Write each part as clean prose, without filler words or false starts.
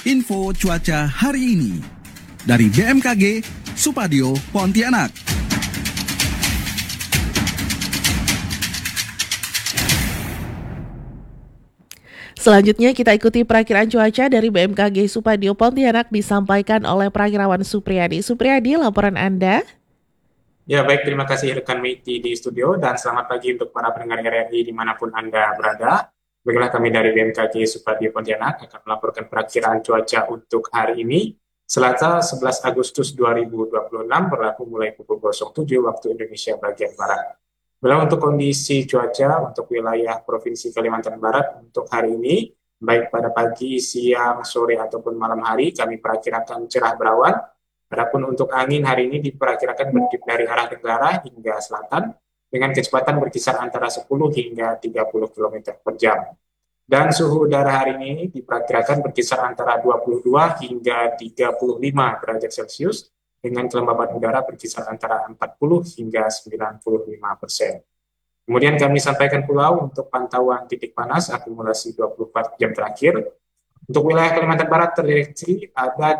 Info cuaca hari ini dari BMKG Supadio Pontianak. Selanjutnya kita ikuti perakiraan cuaca dari BMKG Supadio Pontianak disampaikan oleh Perakirawan Supriyadi. Supriyadi, laporan Anda. Ya, baik. Terima kasih rekan Meiti di studio dan selamat pagi untuk para pendengar RRI dimanapun Anda berada. Baiklah, kami dari BMKG Supadio Pontianak akan melaporkan perakiraan cuaca untuk hari ini, Selasa 11 Agustus 2026, berlaku mulai pukul 07 waktu Indonesia bagian Barat. Bila untuk kondisi cuaca untuk wilayah Provinsi Kalimantan Barat untuk hari ini, baik pada pagi, siang, sore, ataupun malam hari, kami perakirakan cerah berawan. Adapun untuk angin hari ini diperkirakan bertiup dari arah tenggara hingga selatan, dengan kecepatan berkisar antara 10 hingga 30 km per jam. Dan suhu udara hari ini diperkirakan berkisar antara 22 hingga 35 derajat Celcius, dengan kelembaban udara berkisar antara 40 hingga 95%. Kemudian kami sampaikan pula untuk pantauan titik panas akumulasi 24 jam terakhir. Untuk wilayah Kalimantan Barat terdeteksi ada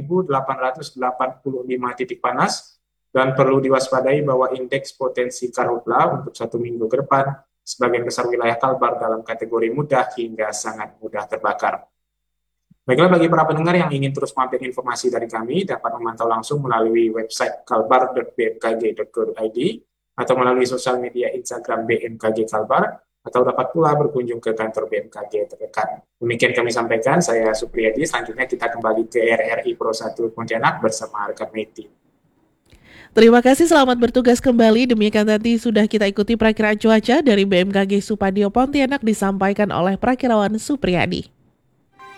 3.885 titik panas, dan perlu diwaspadai bahwa indeks potensi karhutla untuk 1 minggu ke depan sebagian besar wilayah Kalbar dalam kategori mudah hingga sangat mudah terbakar. Baiklah, bagi para pendengar yang ingin terus mampir informasi dari kami dapat memantau langsung melalui website kalbar.bmkg.go.id atau melalui sosial media Instagram BMKG Kalbar, atau dapat pula berkunjung ke kantor BMKG terdekat. Demikian kami sampaikan, saya Supriyadi. Selanjutnya kita kembali ke RRI Pro 1 Pontianak bersama rekan Meiti. Terima kasih, selamat bertugas kembali. Demikian tadi sudah kita ikuti perakiraan cuaca dari BMKG Supadio Pontianak disampaikan oleh Perakirawan Supriyadi.